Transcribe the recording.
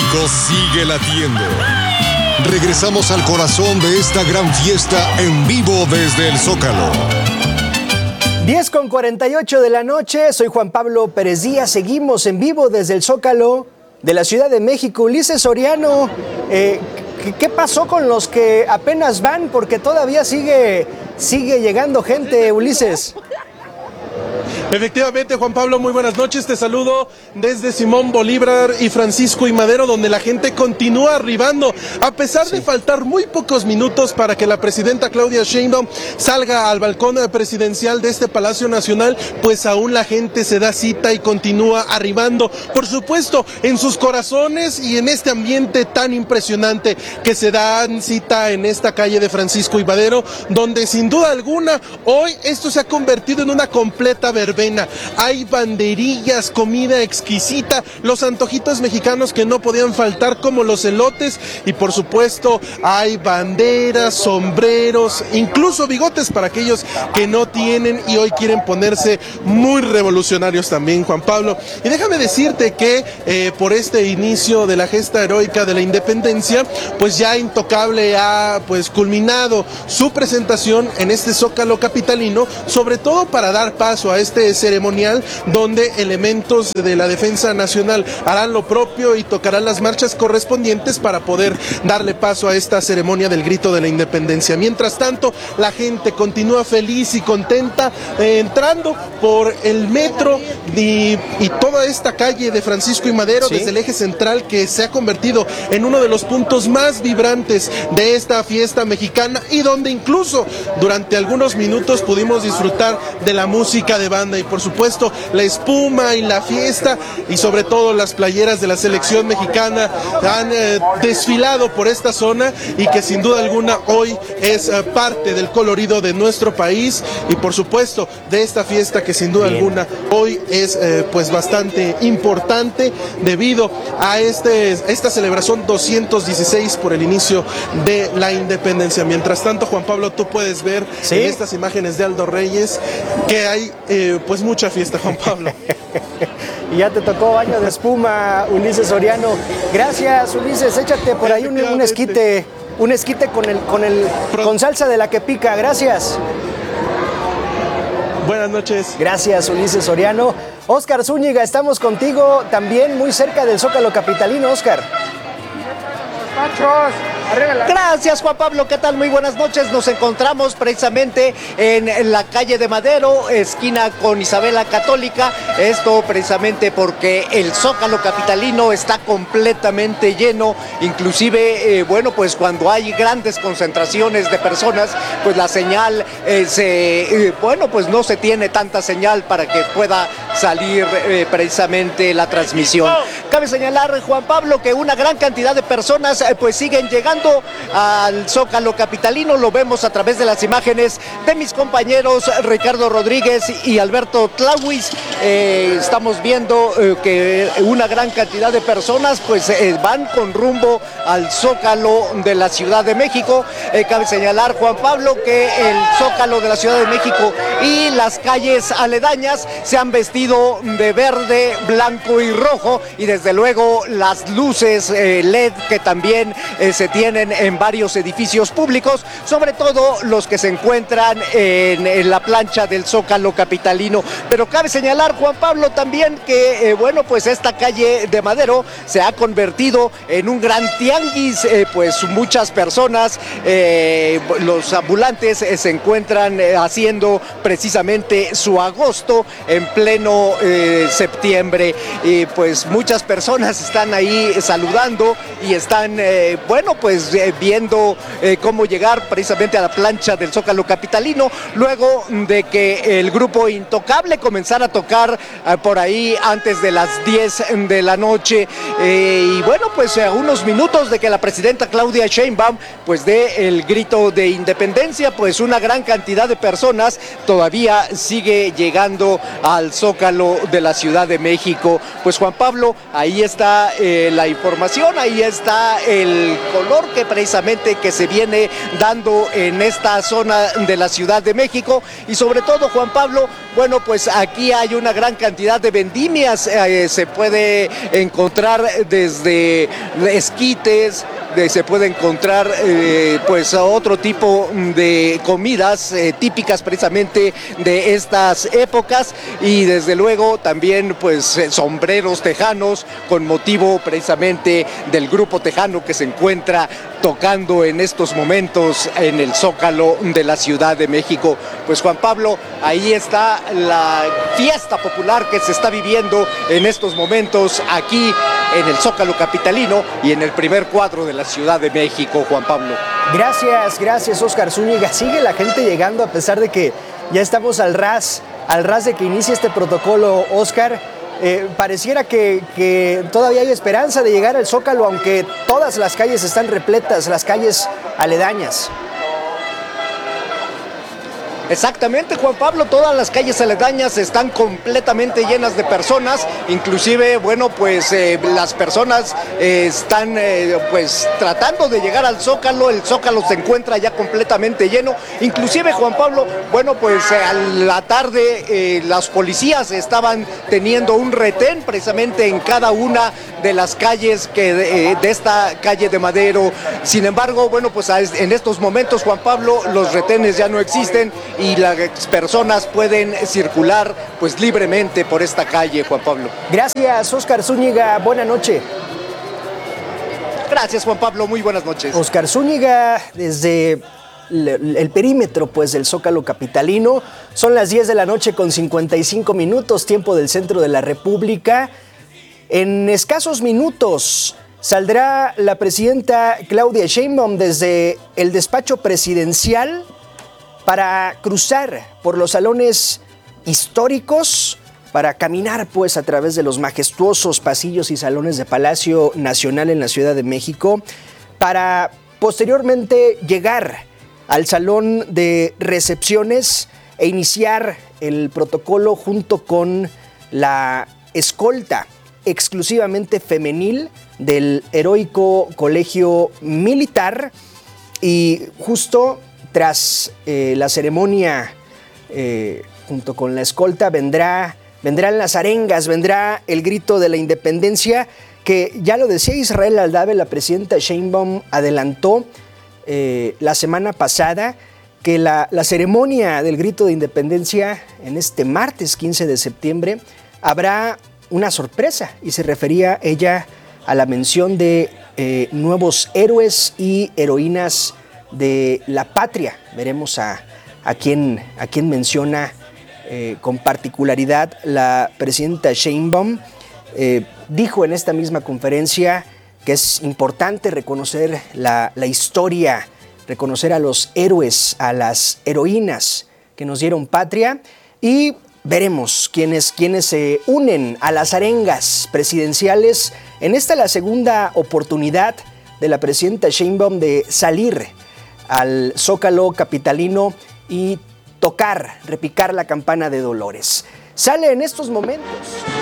México sigue latiendo. Regresamos al corazón de esta gran fiesta en vivo desde el Zócalo. 10:48 de la noche, soy Juan Pablo Pérez Díaz, seguimos en vivo desde el Zócalo de la Ciudad de México. Ulises Soriano, ¿qué pasó con los que apenas van? Porque todavía sigue llegando gente, Ulises. Efectivamente, Juan Pablo, muy buenas noches. Te saludo desde Simón Bolívar y Francisco y Madero, donde la gente continúa arribando, a pesar de faltar muy pocos minutos para que la presidenta Claudia Sheinbaum salga al balcón presidencial de este Palacio Nacional, pues aún la gente se da cita y continúa arribando, por supuesto, en sus corazones y en este ambiente tan impresionante que se dan cita en esta calle de Francisco y Madero, donde sin duda alguna hoy esto se ha convertido en una completa verbena. Hay banderillas, comida exquisita, los antojitos mexicanos que no podían faltar, como los elotes, y por supuesto hay banderas, sombreros, incluso bigotes para aquellos que no tienen y hoy quieren ponerse muy revolucionarios también, Juan Pablo. Y déjame decirte que por este inicio de la gesta heroica de la independencia, pues ya Intocable ha pues culminado su presentación en este Zócalo capitalino, sobre todo para dar paso a este ceremonial donde elementos de la Defensa Nacional harán lo propio y tocarán las marchas correspondientes para poder darle paso a esta ceremonia del grito de la independencia. Mientras tanto, la gente continúa feliz y contenta entrando por el metro y toda esta calle de Francisco y Madero, desde el eje central, que se ha convertido en uno de los puntos más vibrantes de esta fiesta mexicana, y donde incluso durante algunos minutos pudimos disfrutar de la música de banda y por supuesto la espuma y la fiesta, y sobre todo las playeras de la selección mexicana han desfilado por esta zona, y que sin duda alguna hoy es parte del colorido de nuestro país y por supuesto de esta fiesta que sin duda alguna hoy es pues bastante importante debido a esta celebración 216 por el inicio de la independencia. Mientras tanto, Juan Pablo, tú puedes ver en estas imágenes de Aldo Reyes que hay pues mucha fiesta, Juan Pablo. Y ya te tocó baño de espuma, Ulises Soriano. Gracias, Ulises. Échate por ahí un esquite con salsa de la que pica. Gracias. Buenas noches. Gracias, Ulises Soriano. Óscar Zúñiga, estamos contigo también muy cerca del Zócalo capitalino, Óscar. Gracias, Juan Pablo, ¿qué tal? Muy buenas noches. Nos encontramos precisamente en la calle de Madero, esquina con Isabela Católica. Esto precisamente porque el Zócalo capitalino está completamente lleno. Inclusive, bueno, pues cuando hay grandes concentraciones de personas, pues la señal pues no se tiene tanta señal para que pueda salir precisamente la transmisión. Cabe señalar, Juan Pablo, que una gran cantidad de personas pues siguen llegando al Zócalo capitalino. Lo vemos a través de las imágenes de mis compañeros Ricardo Rodríguez y Alberto Tlauis. Estamos viendo que una gran cantidad de personas pues van con rumbo al Zócalo de la Ciudad de México. Cabe señalar, Juan Pablo, que el Zócalo de la Ciudad de México y las calles aledañas se han vestido de verde, blanco y rojo, y desde luego las luces LED que también se tienen en varios edificios públicos, sobre todo los que se encuentran en la plancha del Zócalo capitalino. Pero cabe señalar, Juan Pablo, también que bueno, pues esta calle de Madero se ha convertido en un gran tianguis, pues muchas personas, los ambulantes se encuentran haciendo precisamente su agosto en pleno septiembre, y pues muchas personas están ahí saludando y están bueno, pues viendo cómo llegar precisamente a la plancha del Zócalo capitalino, luego de que el grupo Intocable comenzara a tocar por ahí antes de las 10 de la noche, y bueno, pues a unos minutos de que la presidenta Claudia Sheinbaum pues dé el grito de independencia, pues una gran cantidad de personas todavía sigue llegando al Zócalo Zócalo de la Ciudad de México. Pues Juan Pablo, ahí está la información, ahí está el color que precisamente que se viene dando en esta zona de la Ciudad de México, y sobre todo, Juan Pablo, bueno, pues aquí hay una gran cantidad de vendimias, se puede encontrar desde esquites, se puede encontrar pues otro tipo de comidas típicas precisamente de estas épocas, y desde luego también pues sombreros tejanos con motivo precisamente del grupo tejano que se encuentra tocando en estos momentos en el Zócalo de la Ciudad de México. Pues Juan Pablo, ahí está la fiesta popular que se está viviendo en estos momentos aquí en el Zócalo capitalino y en el primer cuadro de la Ciudad de México, Juan Pablo. Gracias, Óscar Zúñiga. Sigue la gente llegando a pesar de que ya estamos al ras de que inicie este protocolo, Óscar. Pareciera que todavía hay esperanza de llegar al Zócalo, aunque todas las calles están repletas, las calles aledañas. Exactamente, Juan Pablo, todas las calles aledañas están completamente llenas de personas, inclusive, bueno, pues las personas están pues tratando de llegar al Zócalo, el Zócalo se encuentra ya completamente lleno, inclusive, Juan Pablo, bueno, pues a la tarde las policías estaban teniendo un retén precisamente en cada una de las calles de esta calle de Madero. Sin embargo, bueno, pues en estos momentos, Juan Pablo, los retenes ya no existen y las personas pueden circular pues libremente por esta calle, Juan Pablo. Gracias, Óscar Zúñiga, buena noche. Gracias, Juan Pablo, muy buenas noches. Óscar Zúñiga, desde el perímetro pues del Zócalo capitalino. Son las 10 de la noche con 55 minutos, tiempo del centro de la República. En escasos minutos saldrá la presidenta Claudia Sheinbaum desde el despacho presidencial para cruzar por los salones históricos, para caminar pues a través de los majestuosos pasillos y salones de Palacio Nacional en la Ciudad de México, para posteriormente llegar al salón de recepciones e iniciar el protocolo junto con la escolta exclusivamente femenil del heroico Colegio Militar. Y justo tras la ceremonia, junto con la escolta, vendrán las arengas, vendrá el grito de la independencia, que ya lo decía Israel Aldave, la presidenta Sheinbaum adelantó la semana pasada que la ceremonia del grito de independencia en este martes 15 de septiembre habrá una sorpresa, y se refería ella a la mención de nuevos héroes y heroínas de la patria. Veremos a quién menciona con particularidad la presidenta Sheinbaum. Dijo en esta misma conferencia que es importante reconocer la historia, reconocer a los héroes, a las heroínas que nos dieron patria, y veremos quiénes se unen a las arengas presidenciales en esta, la segunda oportunidad de la presidenta Sheinbaum de salir al Zócalo capitalino y repicar la campana de Dolores. Sale en estos momentos